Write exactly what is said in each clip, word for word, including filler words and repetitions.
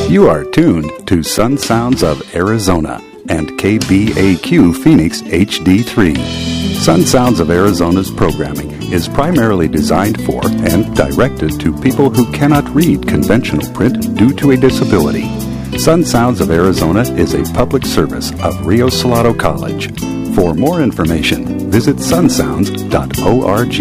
You are tuned to Sun Sounds of Arizona and K B A Q Phoenix H D three. Sun Sounds of Arizona's programming is primarily designed for and directed to people who cannot read conventional print due to a disability. Sun Sounds of Arizona is a public service of Rio Salado College. For more information, visit sun sounds dot org.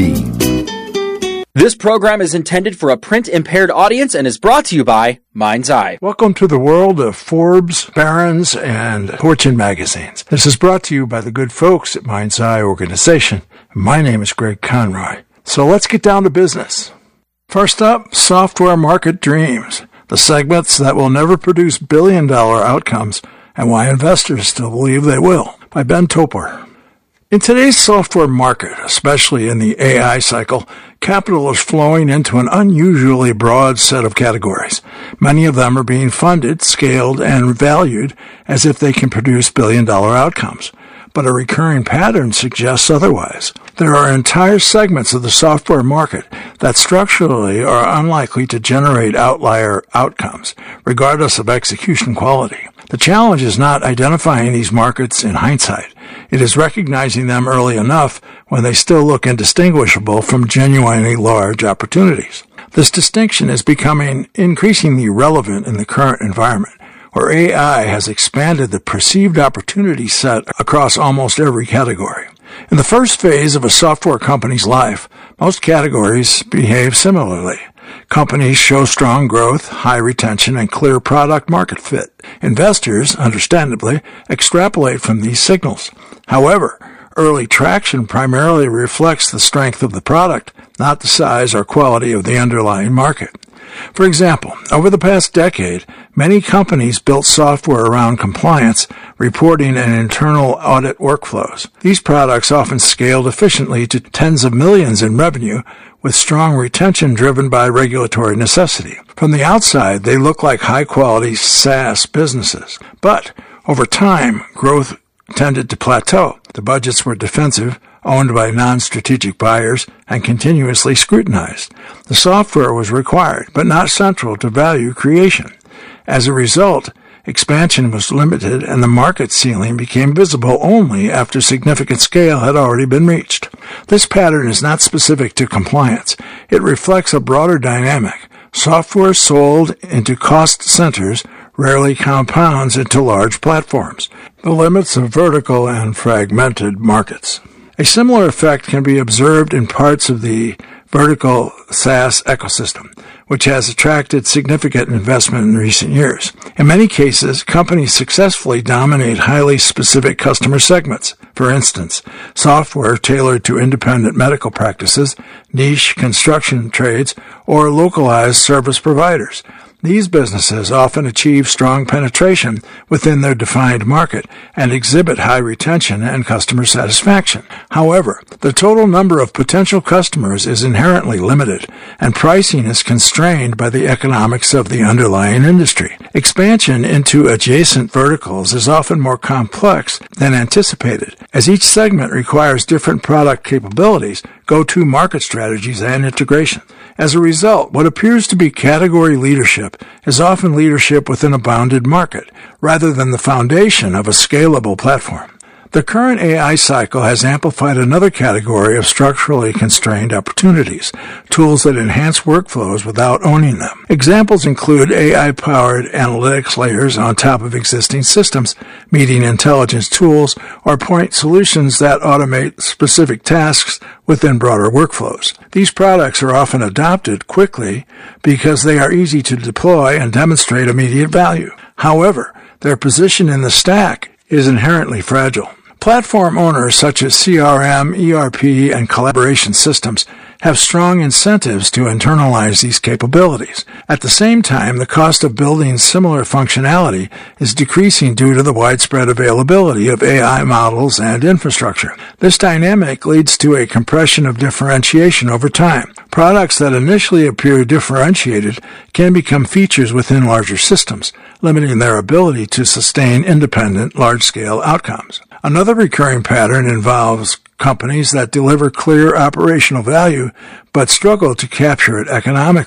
This program is intended for a print-impaired audience and is brought to you by Mind's Eye. Welcome to the world of Forbes, Barron's, and Fortune magazines. This is brought to you by the good folks at Mind's Eye organization. My name is Greg Conroy. So let's get down to business. First up, software market dreams, the segments that will never produce billion-dollar outcomes and why investors still believe they will, by Ben Topor. In today's software market, especially in the A I cycle, capital is flowing into an unusually broad set of categories. Many of them are being funded, scaled, and valued as if they can produce billion-dollar outcomes. But a recurring pattern suggests otherwise. There are entire segments of the software market that structurally are unlikely to generate outlier outcomes, regardless of execution quality. The challenge is not identifying these markets in hindsight. It is recognizing them early enough when they still look indistinguishable from genuinely large opportunities. This distinction is becoming increasingly relevant in the current environment, where A I has expanded the perceived opportunity set across almost every category. In the first phase of a software company's life, most categories behave similarly. Companies show strong growth, high retention, and clear product market fit. Investors, understandably, extrapolate from these signals. However, early traction primarily reflects the strength of the product, not the size or quality of the underlying market. For example, over the past decade, many companies built software around compliance, reporting, and internal audit workflows. These products often scaled efficiently to tens of millions in revenue, with strong retention driven by regulatory necessity. From the outside, they look like high-quality SaaS businesses. But over time, growth tended to plateau. The budgets were defensive, owned by non-strategic buyers, and continuously scrutinized. The software was required, but not central to value creation. As a result, expansion was limited, and the market ceiling became visible only after significant scale had already been reached. This pattern is not specific to compliance. It reflects a broader dynamic. Software sold into cost centers rarely compounds into large platforms, the limits of vertical and fragmented markets. A similar effect can be observed in parts of the vertical SaaS ecosystem, which has attracted significant investment in recent years. In many cases, companies successfully dominate highly specific customer segments. For instance, software tailored to independent medical practices, niche construction trades, or localized service providers. These businesses often achieve strong penetration within their defined market and exhibit high retention and customer satisfaction. However, the total number of potential customers is inherently limited, and pricing is constrained by the economics of the underlying industry. Expansion into adjacent verticals is often more complex than anticipated, as each segment requires different product capabilities, go-to market strategies, and integration. As a result, what appears to be category leadership is often leadership within a bounded market, rather than the foundation of a scalable platform. The current A I cycle has amplified another category of structurally constrained opportunities, tools that enhance workflows without owning them. Examples include A I-powered analytics layers on top of existing systems, meeting intelligence tools, or point solutions that automate specific tasks within broader workflows. These products are often adopted quickly because they are easy to deploy and demonstrate immediate value. However, their position in the stack is inherently fragile. Platform owners such as C R M, E R P, and collaboration systems have strong incentives to internalize these capabilities. At the same time, the cost of building similar functionality is decreasing due to the widespread availability of A I models and infrastructure. This dynamic leads to a compression of differentiation over time. Products that initially appear differentiated can become features within larger systems, limiting their ability to sustain independent, large-scale outcomes. Another recurring pattern involves companies that deliver clear operational value but struggle to capture it economically.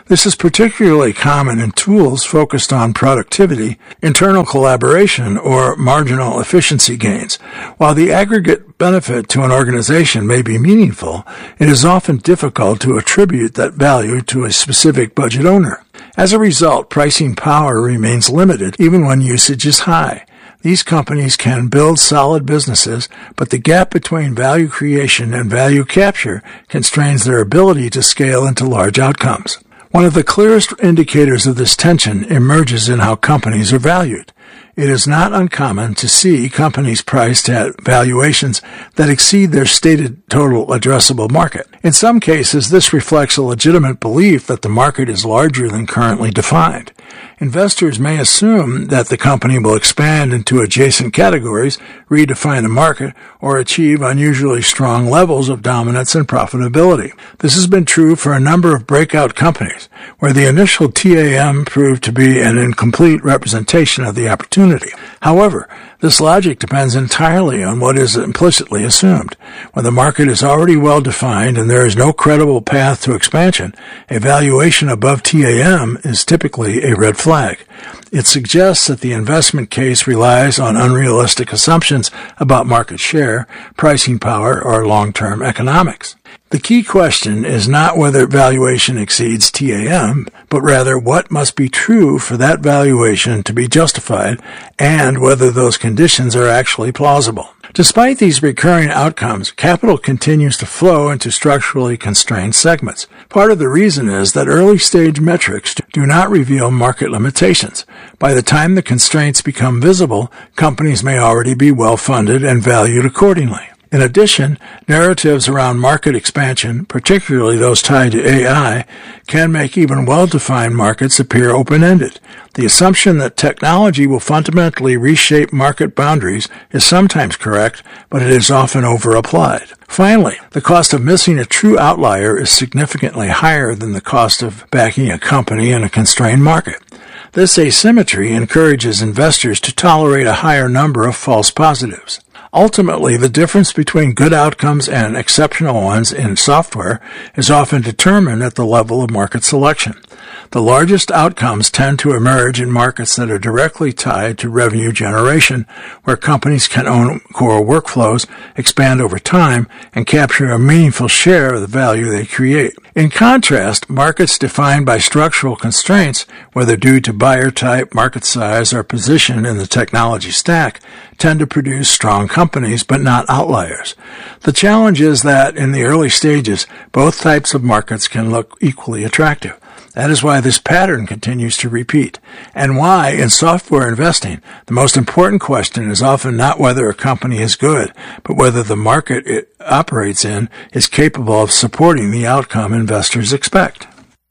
This is particularly common in tools focused on productivity, internal collaboration, or marginal efficiency gains. While the aggregate benefit to an organization may be meaningful, it is often difficult to attribute that value to a specific budget owner. As a result, pricing power remains limited even when usage is high. These companies can build solid businesses, but the gap between value creation and value capture constrains their ability to scale into large outcomes. One of the clearest indicators of this tension emerges in how companies are valued. It is not uncommon to see companies priced at valuations that exceed their stated total addressable market. In some cases, this reflects a legitimate belief that the market is larger than currently defined. Investors may assume that the company will expand into adjacent categories, redefine the market, or achieve unusually strong levels of dominance and profitability. This has been true for a number of breakout companies, where the initial T A M proved to be an incomplete representation of the opportunity. However, this logic depends entirely on what is implicitly assumed. When the market is already well defined and there is no credible path to expansion, a valuation above T A M is typically a red flag. It suggests that the investment case relies on unrealistic assumptions about market share, pricing power, or long-term economics. The key question is not whether valuation exceeds T A M, but rather what must be true for that valuation to be justified and whether those conditions are actually plausible. Despite these recurring outcomes, capital continues to flow into structurally constrained segments. Part of the reason is that early-stage metrics do not reveal market limitations. By the time the constraints become visible, companies may already be well-funded and valued accordingly. In addition, narratives around market expansion, particularly those tied to A I, can make even well-defined markets appear open-ended. The assumption that technology will fundamentally reshape market boundaries is sometimes correct, but it is often over-applied. Finally, the cost of missing a true outlier is significantly higher than the cost of backing a company in a constrained market. This asymmetry encourages investors to tolerate a higher number of false positives. Ultimately, the difference between good outcomes and exceptional ones in software is often determined at the level of market selection. The largest outcomes tend to emerge in markets that are directly tied to revenue generation, where companies can own core workflows, expand over time, and capture a meaningful share of the value they create. In contrast, markets defined by structural constraints, whether due to buyer type, market size, or position in the technology stack, tend to produce strong companies, but not outliers. The challenge is that in the early stages, both types of markets can look equally attractive. That is why this pattern continues to repeat, and why, in software investing, the most important question is often not whether a company is good, but whether the market it operates in is capable of supporting the outcome investors expect.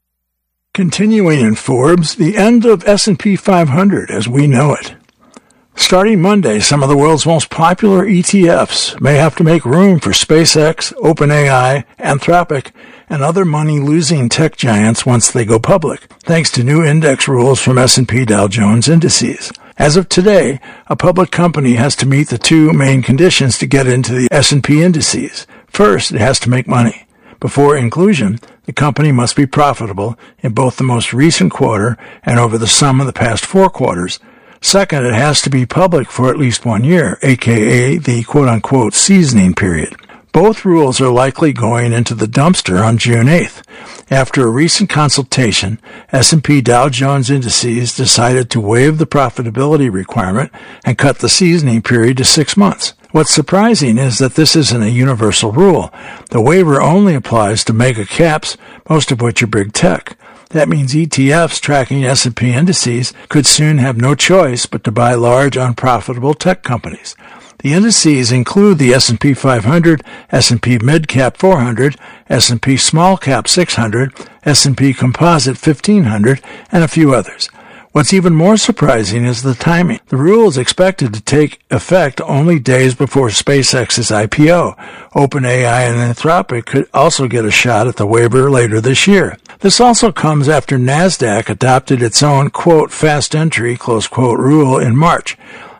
Continuing in Forbes, the end of S and P five hundred as we know it. Starting Monday, some of the world's most popular E T Fs may have to make room for SpaceX, OpenAI, Anthropic, and other money-losing tech giants once they go public, thanks to new index rules from S and P Dow Jones Indices. As of today, a public company has to meet the two main conditions to get into the S and P indices. First, it has to make money. Before inclusion, the company must be profitable in both the most recent quarter and over the sum of the past four quarters. Second, it has to be public for at least one year, aka the quote-unquote seasoning period. Both rules are likely going into the dumpster on June eighth. After a recent consultation, S and P Dow Jones Indices decided to waive the profitability requirement and cut the seasoning period to six months. What's surprising is that this isn't a universal rule. The waiver only applies to mega caps, most of which are big tech. That means E T Fs tracking S and P indices could soon have no choice but to buy large, unprofitable tech companies. The indices include the S and P five hundred, S and P Mid-Cap four hundred, S and P Small-Cap six hundred, S and P Composite fifteen hundred, and a few others. What's even more surprising is the timing. The rule is expected to take effect only days before SpaceX's I P O. OpenAI and Anthropic could also get a shot at the waiver later this year. This also comes after NASDAQ adopted its own, quote, fast entry, close quote, rule in March.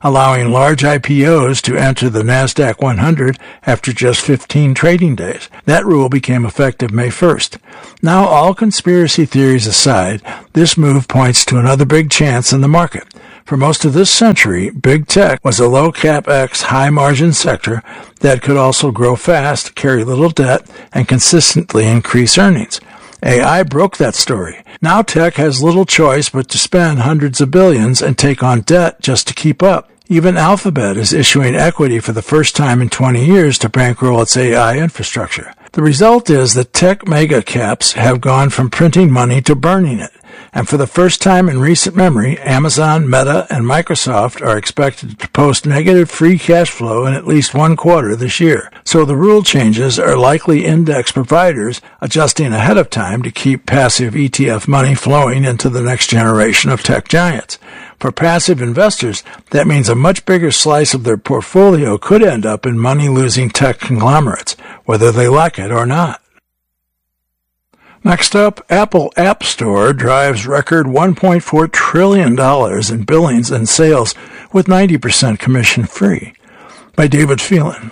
allowing large I P Os to enter the NASDAQ one hundred after just fifteen trading days. That rule became effective May first. Now, all conspiracy theories aside, this move points to another big chance in the market. For most of this century, big tech was a low capex, high margin sector that could also grow fast, carry little debt, and consistently increase earnings. A I broke that story. Now tech has little choice but to spend hundreds of billions and take on debt just to keep up. Even Alphabet is issuing equity for the first time in twenty years to bankroll its A I infrastructure. The result is that tech mega caps have gone from printing money to burning it. And for the first time in recent memory, Amazon, Meta, and Microsoft are expected to post negative free cash flow in at least one quarter this year. So the rule changes are likely index providers adjusting ahead of time to keep passive E T F money flowing into the next generation of tech giants. For passive investors, that means a much bigger slice of their portfolio could end up in money-losing tech conglomerates, whether they like it or not. Next up, Apple App Store drives record one point four trillion dollars in billings and sales with ninety percent commission-free. By David Phelan.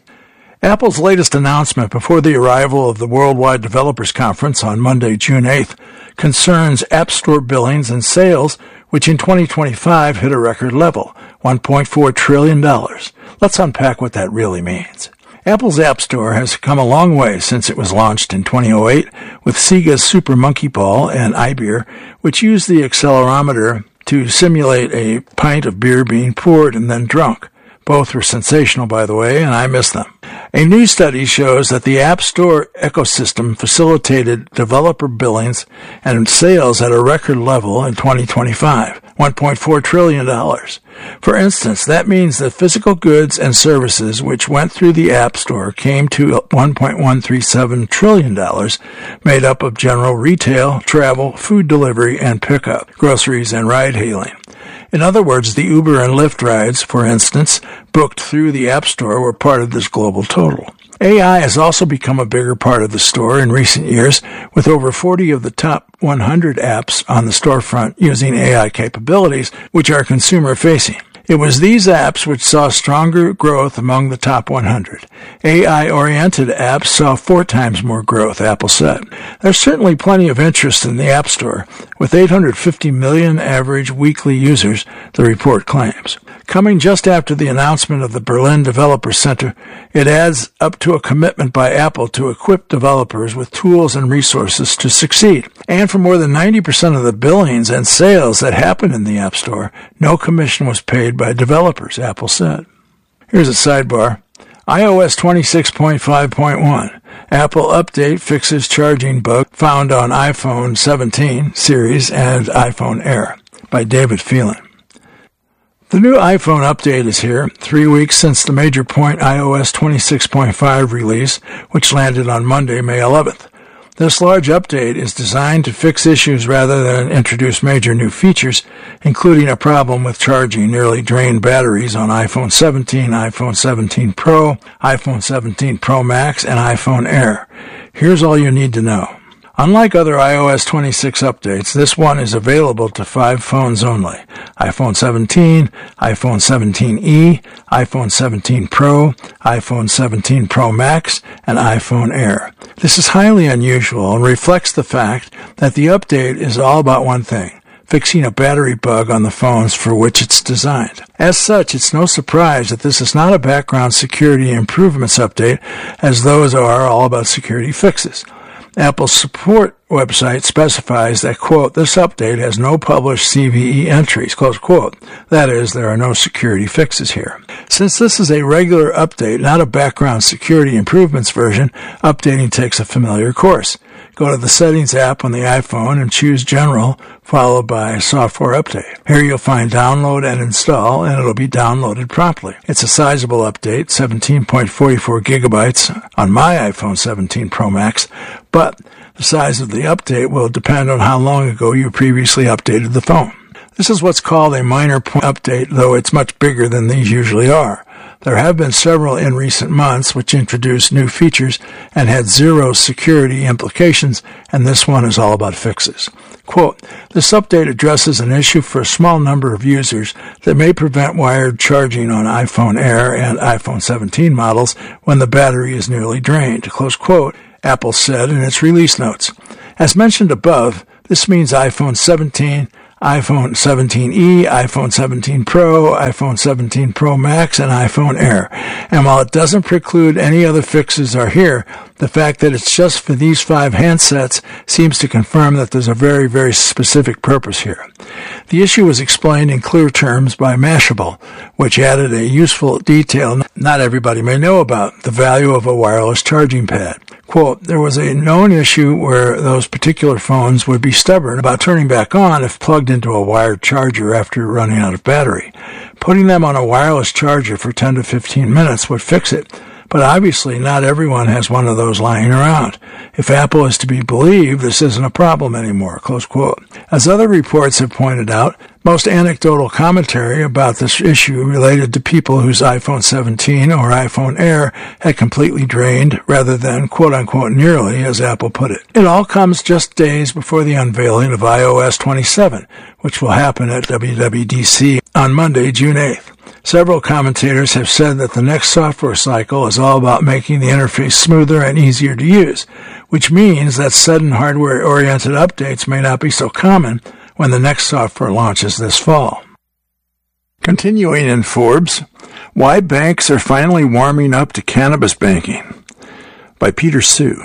Apple's latest announcement before the arrival of the Worldwide Developers Conference on Monday, June eighth, concerns App Store billings and sales, which in twenty twenty-five hit a record level, one point four trillion dollars. Let's unpack what that really means. Apple's App Store has come a long way since it was launched in two thousand eight with Sega's Super Monkey Ball and iBeer, which used the accelerometer to simulate a pint of beer being poured and then drunk. Both were sensational, by the way, and I miss them. A new study shows that the App Store ecosystem facilitated developer billings and sales at a record level in twenty twenty-five, one point four trillion dollars. For instance, that means that physical goods and services which went through the App Store came to one point one three seven trillion dollars, made up of general retail, travel, food delivery, and pickup, groceries, and ride-hailing. In other words, the Uber and Lyft rides, for instance, booked through the App Store were part of this global total. A I has also become a bigger part of the store in recent years, with over forty of the top one hundred apps on the storefront using A I capabilities, which are consumer-facing. It was these apps which saw stronger growth among the top one hundred. A I-oriented apps saw four times more growth, Apple said. There's certainly plenty of interest in the App Store, with eight hundred fifty million average weekly users, the report claims. Coming just after the announcement of the Berlin Developer Center, it adds up to a commitment by Apple to equip developers with tools and resources to succeed. And for more than ninety percent of the billings and sales that happened in the App Store, no commission was paid by developers, Apple said. Here's a sidebar. iOS twenty-six point five point one. Apple update fixes charging bug found on iPhone seventeen series and iPhone Air. By David Phelan. The new iPhone update is here, three weeks since the major point iOS twenty-six point five release, which landed on Monday, May eleventh. This large update is designed to fix issues rather than introduce major new features, including a problem with charging nearly drained batteries on iPhone seventeen, iPhone seventeen Pro, iPhone seventeen Pro Max, and iPhone Air. Here's all you need to know. Unlike other iOS twenty-six updates, this one is available to five phones only: iPhone seventeen, iPhone seventeen e, iPhone seventeen Pro, iPhone seventeen Pro Max, and iPhone Air. This is highly unusual and reflects the fact that the update is all about one thing: fixing a battery bug on the phones for which it's designed. As such, it's no surprise that this is not a background security improvements update, as those are all about security fixes. Apple's support website specifies that, quote, this update has no published C V E entries, close quote. That is, there are no security fixes here. Since this is a regular update, not a background security improvements version, updating takes a familiar course. Go to the Settings app on the iPhone and choose General, followed by Software Update. Here you'll find Download and Install, and it'll be downloaded promptly. It's a sizable update, seventeen point four four gigabytes on my iPhone seventeen Pro Max, but the size of the update will depend on how long ago you previously updated the phone. This is what's called a minor point update, though it's much bigger than these usually are. There have been several in recent months which introduced new features and had zero security implications, and this one is all about fixes. Quote, this update addresses an issue for a small number of users that may prevent wired charging on iPhone Air and iPhone seventeen models when the battery is nearly drained, close quote, Apple said in its release notes. As mentioned above, this means iPhone seventeen, iPhone seventeen e, iPhone seventeen Pro, iPhone seventeen Pro Max, and iPhone Air. And while it doesn't preclude any other fixes are here, the fact that it's just for these five handsets seems to confirm that there's a very, very specific purpose here. The issue was explained in clear terms by Mashable, which added a useful detail not everybody may know about, the value of a wireless charging pad. Quote, there was a known issue where those particular phones would be stubborn about turning back on if plugged into a wired charger after running out of battery. Putting them on a wireless charger for ten to fifteen minutes would fix it, but obviously not everyone has one of those lying around. If Apple is to be believed, this isn't a problem anymore, close quote. As other reports have pointed out, most anecdotal commentary about this issue related to people whose iPhone seventeen or iPhone Air had completely drained rather than quote-unquote nearly, as Apple put it. It all comes just days before the unveiling of i O S twenty-seven, which will happen at W W D C on Monday, June eighth. Several commentators have said that the next software cycle is all about making the interface smoother and easier to use, which means that sudden hardware-oriented updates may not be so common when the next software launches this fall. Continuing in Forbes, Why Banks Are Finally Warming Up to Cannabis Banking, by Peter Sue.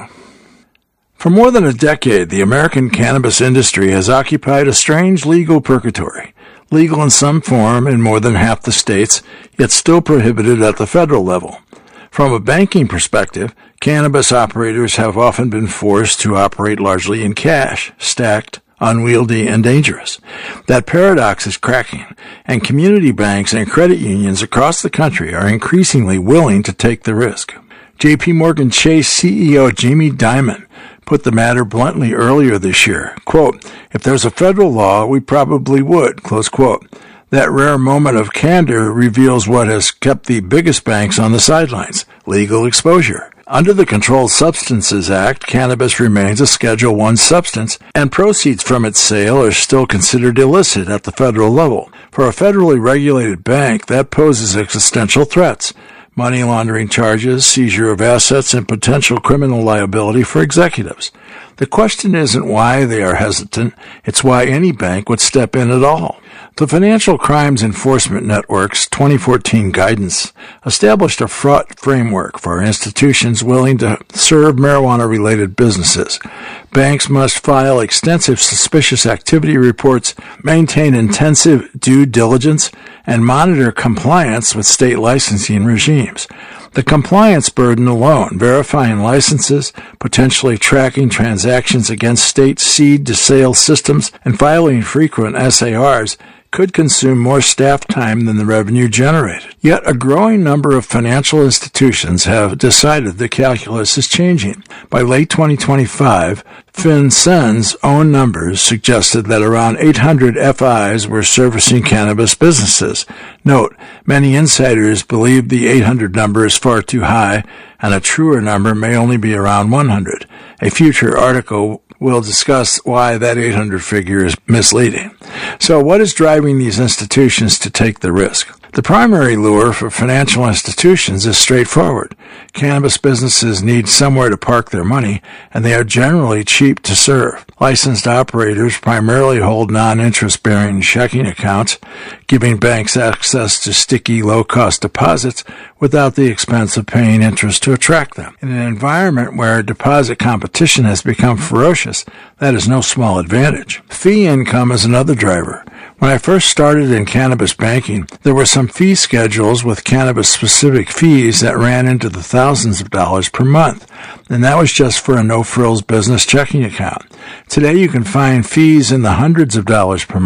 For more than a decade, the American cannabis industry has occupied a strange legal purgatory, legal in some form in more than half the states, yet still prohibited at the federal level. From a banking perspective, cannabis operators have often been forced to operate largely in cash, stacked, unwieldy, and dangerous. That paradox is cracking, and community banks and credit unions across the country are increasingly willing to take the risk. J P Morgan Chase C E O Jamie Dimon put the matter bluntly earlier this year. Quote, if there's a federal law, we probably would, close quote. That rare moment of candor reveals what has kept the biggest banks on the sidelines, legal exposure. Under the Controlled Substances Act, cannabis remains a Schedule one substance, and proceeds from its sale are still considered illicit at the federal level. For a federally regulated bank, that poses existential threats. Money laundering charges, seizure of assets, and potential criminal liability for executives. The question isn't why they are hesitant, it's why any bank would step in at all. The Financial Crimes Enforcement Network's twenty fourteen guidance established a fraught framework for institutions willing to serve marijuana-related businesses. Banks must file extensive suspicious activity reports, maintain intensive due diligence, and monitor compliance with state licensing regimes. The compliance burden alone, verifying licenses, potentially tracking transactions against state seed-to-sale systems, and filing frequent S A Rs, could consume more staff time than the revenue generated. Yet a growing number of financial institutions have decided the calculus is changing. By late twenty twenty-five, FinCEN's own numbers suggested that around eight hundred F Is were servicing cannabis businesses. Note, many insiders believe the eight hundred number is far too high, and a truer number may only be around one hundred. A future article will discuss why that eight hundred figure is misleading. So what is driving these institutions to take the risk? The primary lure for financial institutions is straightforward. Cannabis businesses need somewhere to park their money, and they are generally cheap to serve. Licensed operators primarily hold non-interest-bearing checking accounts, giving banks access to sticky, low-cost deposits without the expense of paying interest to attract them. In an environment where deposit competition has become ferocious, that is no small advantage. Fee income is another driver. When I first started in cannabis banking, there were some fee schedules with cannabis-specific fees that ran into the thousands of dollars per month, and that was just for a no-frills business checking account. Today you can find fees in the hundreds of dollars per month.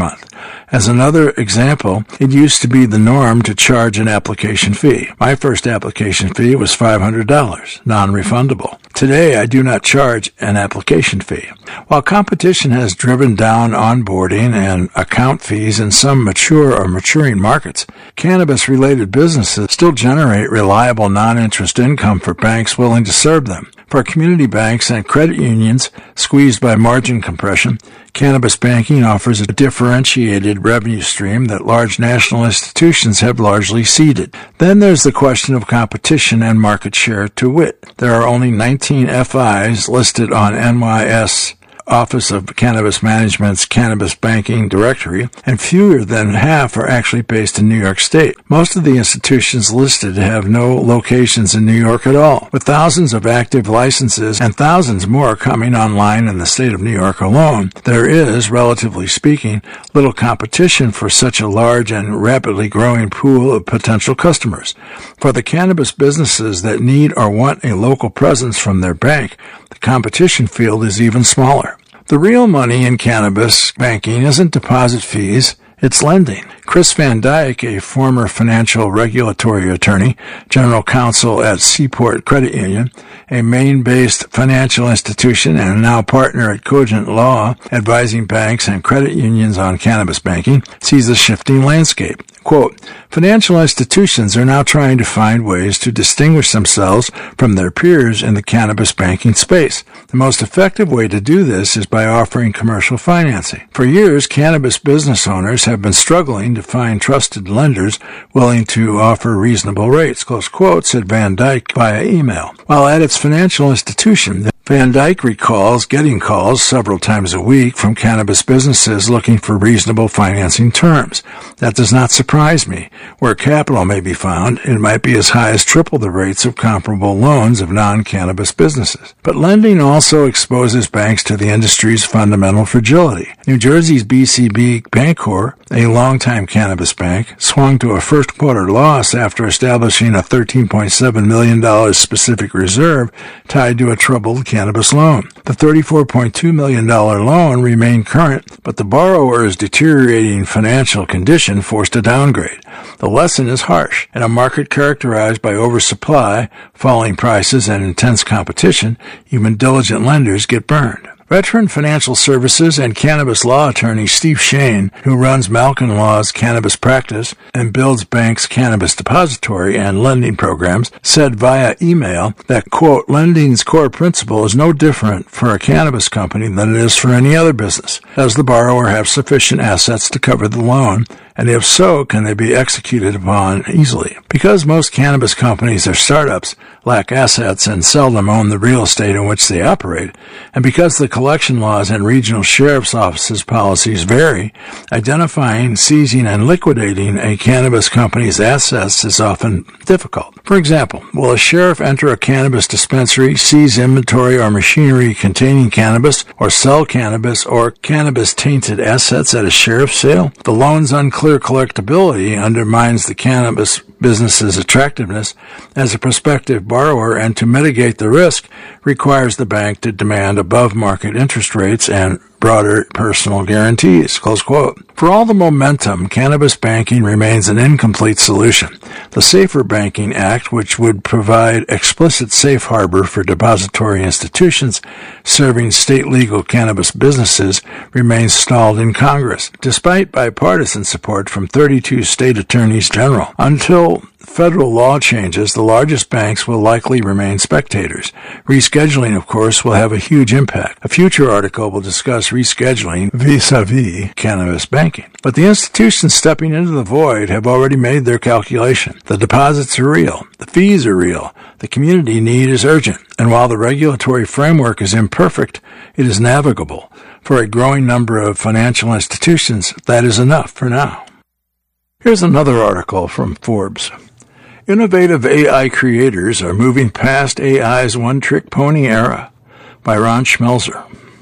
As another example, it used to be the norm to charge an application fee. My first application fee was five hundred dollars, non-refundable. Today, I do not charge an application fee. While competition has driven down onboarding and account fees in some mature or maturing markets, cannabis-related businesses still generate reliable non-interest income for banks willing to serve them. For community banks and credit unions squeezed by margin compression, cannabis banking offers a differentiated revenue stream that large national institutions have largely ceded. Then there's the question of competition and market share to wit. There are only nineteen F Is listed on N Y S Office of Cannabis Management's Cannabis Banking Directory, and fewer than half are actually based in New York State. Most of the institutions listed have no locations in New York at all. With thousands of active licenses and thousands more coming online in the state of New York alone, there is, relatively speaking, little competition for such a large and rapidly growing pool of potential customers. For the cannabis businesses that need or want a local presence from their bank, the competition field is even smaller. The real money in cannabis banking isn't deposit fees, it's lending. Chris Van Dyke, a former financial regulatory attorney, general counsel at Seaport Credit Union, a Maine-based financial institution and now partner at Cogent Law, advising banks and credit unions on cannabis banking, sees a shifting landscape. Quote, financial institutions are now trying to find ways to distinguish themselves from their peers in the cannabis banking space. The most effective way to do this is by offering commercial financing. For years, cannabis business owners have been struggling to find trusted lenders willing to offer reasonable rates, close quote, said Van Dyke via email. While at its financial institution, Van Dyke recalls getting calls several times a week from cannabis businesses looking for reasonable financing terms. That does not surprise me. Where capital may be found, it might be as high as triple the rates of comparable loans of non-cannabis businesses. But lending also exposes banks to the industry's fundamental fragility. New Jersey's B C B Bancorp, a longtime cannabis bank, swung to a first quarter loss after establishing a thirteen point seven million dollars specific reserve tied to a troubled cannabis loan. The thirty-four point two million dollars loan remained current, but the borrower's deteriorating financial condition forced a downgrade. The lesson is harsh. In a market characterized by oversupply, falling prices, and intense competition, even diligent lenders get burned. Veteran financial services and cannabis law attorney Steve Shane, who runs Malkin Law's cannabis practice and builds banks' cannabis depository and lending programs, said via email that, quote, lending's core principle is no different for a cannabis company than it is for any other business. Does the borrower have sufficient assets to cover the loan? And if so, can they be executed upon easily? Because most cannabis companies are startups, lack assets, and seldom own the real estate in which they operate, and because the collection laws and regional sheriff's offices policies vary, identifying, seizing, and liquidating a cannabis company's assets is often difficult. For example, will a sheriff enter a cannabis dispensary, seize inventory or machinery containing cannabis, or sell cannabis or cannabis-tainted assets at a sheriff's sale? The loan's unclear collectability undermines the cannabis business's attractiveness as a prospective borrower, and to mitigate the risk requires the bank to demand above-market interest rates and broader personal guarantees, close quote. For all the momentum, cannabis banking remains an incomplete solution. The SAFER Banking Act, which would provide explicit safe harbor for depository institutions serving state legal cannabis businesses, remains stalled in Congress, despite bipartisan support from thirty-two state attorneys general. Until federal law changes, the largest banks will likely remain spectators. Rescheduling, of course, will have a huge impact. A future article will discuss rescheduling vis-a-vis cannabis banking. But the institutions stepping into the void have already made their calculation. The deposits are real. The fees are real. The community need is urgent. And while the regulatory framework is imperfect, it is navigable. For a growing number of financial institutions, that is enough for now. Here's another article from Forbes. Innovative A I creators are moving past A I's one-trick pony era, by Ron Schmelzer.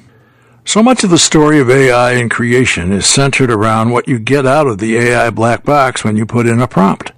So much of the story of A I in creation is centered around what you get out of the A I black box when you put in a prompt.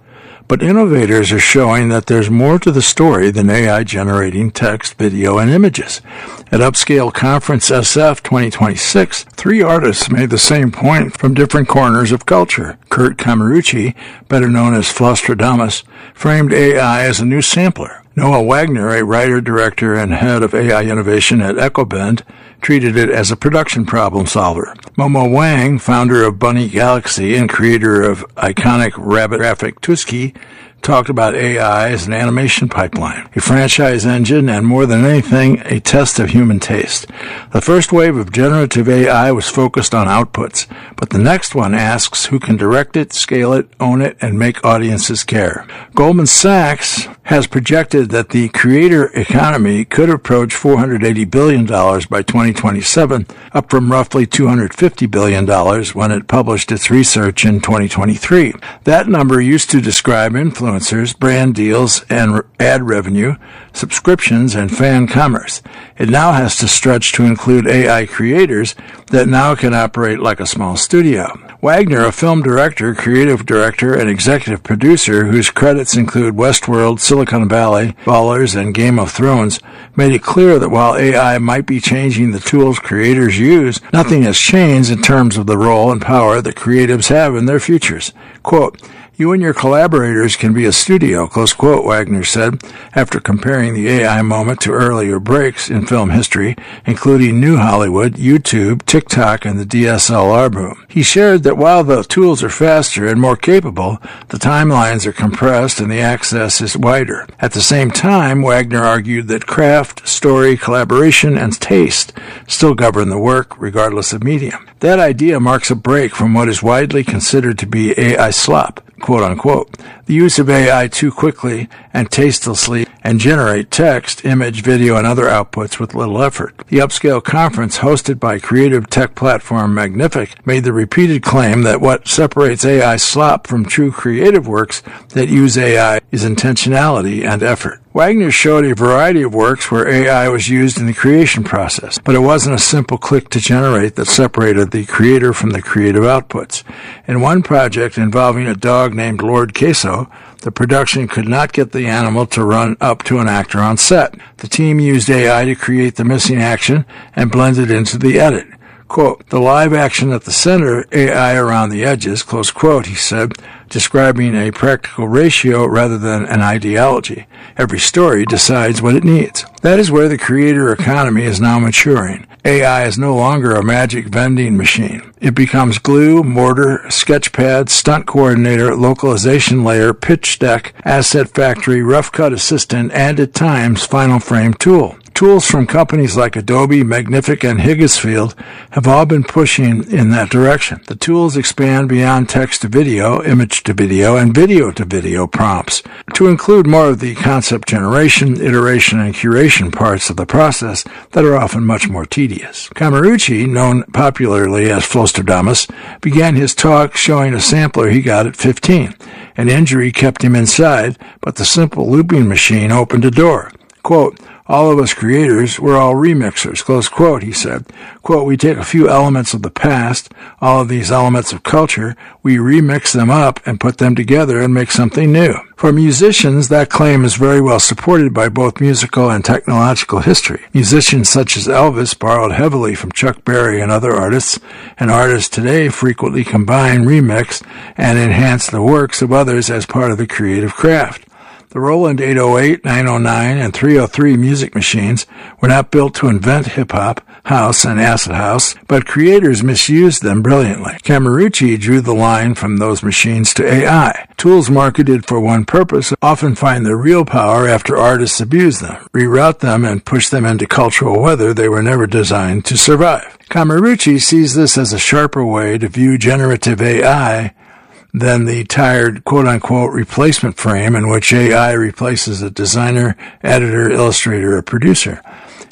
But innovators are showing that there's more to the story than A I generating text, video, and images. At Upscale Conference S F twenty twenty-six, three artists made the same point from different corners of culture. Kurt Camerucci, better known as Flosstradamus, framed A I as a new sampler. Noah Wagner, a writer, director, and head of A I innovation at EchoBend, treated it as a production problem solver. Momo Wang, founder of Bunny Galaxy and creator of iconic Rabbit graphic Tuski, talked about A I as an animation pipeline, a franchise engine, and more than anything, a test of human taste. The first wave of generative A I was focused on outputs, but the next one asks who can direct it, scale it, own it, and make audiences care. Goldman Sachs has projected that the creator economy could approach four hundred eighty billion dollars by twenty twenty-seven, up from roughly two hundred fifty billion dollars when it published its research in twenty twenty-three. That number used to describe influencers, brand deals, and ad revenue, subscriptions, and fan commerce. It now has to stretch to include A I creators that now can operate like a small studio. Wagner, a film director, creative director, and executive producer whose credits include Westworld, Silicon Valley, Ballers, and Game of Thrones, made it clear that while A I might be changing the tools creators use, nothing has changed in terms of the role and power that creatives have in their futures. Quote, "You and your collaborators can be a studio," close quote, Wagner said, after comparing the A I moment to earlier breaks in film history, including New Hollywood, YouTube, TikTok, and the D S L R boom. He shared that while the tools are faster and more capable, the timelines are compressed and the access is wider. At the same time, Wagner argued that craft, story, collaboration, and taste still govern the work, regardless of medium. That idea marks a break from what is widely considered to be A I slop, quote unquote, the use of A I too quickly and tastelessly and generate text, image, video, and other outputs with little effort. The Upscale Conference, hosted by creative tech platform Magnific, made the repeated claim that what separates A I slop from true creative works that use A I is intentionality and effort. Wagner showed a variety of works where A I was used in the creation process, but it wasn't a simple click to generate that separated the creator from the creative outputs. In one project involving a dog named Lord Queso, the production could not get the animal to run up to an actor on set. The team used A I to create the missing action and blend it into the edit. Quote, "The live action at the center, A I around the edges," close quote, he said, describing a practical ratio rather than an ideology. Every story decides what it needs. That is where the creator economy is now maturing. A I is no longer a magic vending machine. It becomes glue, mortar, sketchpad, stunt coordinator, localization layer, pitch deck, asset factory, rough cut assistant, and at times final frame tool. Tools from companies like Adobe, Magnific, and Higgsfield have all been pushing in that direction. The tools expand beyond text to video, image to video, and video to video prompts to include more of the concept generation, iteration, and curation parts of the process that are often much more tedious. Camerucci, known popularly as Flosstradamus, began his talk showing a sampler he got at fifteen. An injury kept him inside, but the simple looping machine opened a door. Quote, "All of us creators, we're all remixers," close quote, he said. Quote, "We take a few elements of the past, all of these elements of culture, we remix them up and put them together and make something new." For musicians, that claim is very well supported by both musical and technological history. Musicians such as Elvis borrowed heavily from Chuck Berry and other artists, and artists today frequently combine, remix, and enhance the works of others as part of the creative craft. The Roland eight oh eight, nine oh nine, and three oh three music machines were not built to invent hip-hop, house, and acid house, but creators misused them brilliantly. Camerucci drew the line from those machines to A I. Tools marketed for one purpose often find their real power after artists abuse them, reroute them, and push them into cultural weather they were never designed to survive. Camerucci sees this as a sharper way to view generative A I than the tired quote-unquote replacement frame in which A I replaces a designer, editor, illustrator, or producer.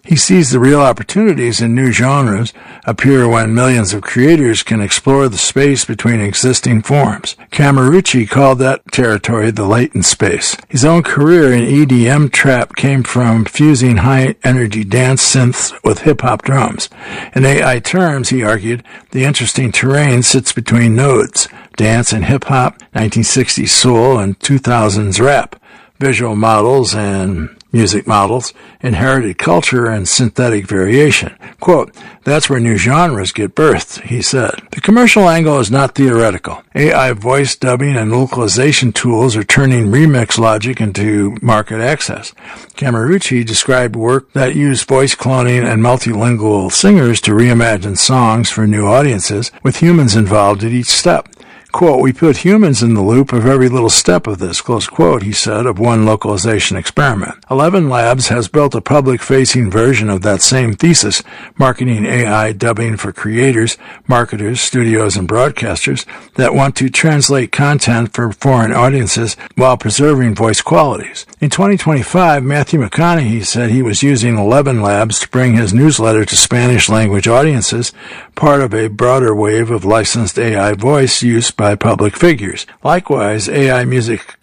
He sees the real opportunities in new genres appear when millions of creators can explore the space between existing forms. Camerucci called that territory the latent space. His own career in E D M trap came from fusing high-energy dance synths with hip-hop drums. In A I terms, he argued, the interesting terrain sits between nodes, dance and hip-hop, nineteen sixties soul and two thousands rap, visual models and music models, inherited culture, and synthetic variation. Quote, that's where new genres get birthed, he said. The commercial angle is not theoretical. A I voice dubbing and localization tools are turning remix logic into market access. Camerucci described work that used voice cloning and multilingual singers to reimagine songs for new audiences, with humans involved at each step. Quote, we put humans in the loop of every little step of this, close quote, he said, of one localization experiment. Eleven Labs has built a public-facing version of that same thesis, marketing A I dubbing for creators, marketers, studios, and broadcasters that want to translate content for foreign audiences while preserving voice qualities. In twenty twenty-five, Matthew McConaughey said he was using Eleven Labs to bring his newsletter to Spanish-language audiences, part of a broader wave of licensed A I voice use by public figures. Likewise, A I music